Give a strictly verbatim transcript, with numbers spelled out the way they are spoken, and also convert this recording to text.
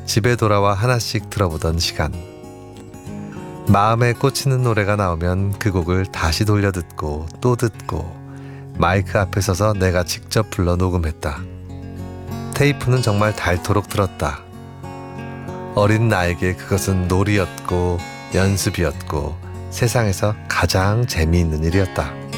집에 돌아와 하나씩 들어보던 시간. 마음에 꽂히는 노래가 나오면 그 곡을 다시 돌려 듣고 또 듣고 마이크 앞에 서서 내가 직접 불러 녹음했다. 테이프는 정말 닳도록 들었다. 어린 나에게 그것은 놀이였고 연습이었고 세상에서 가장 재미있는 일이었다.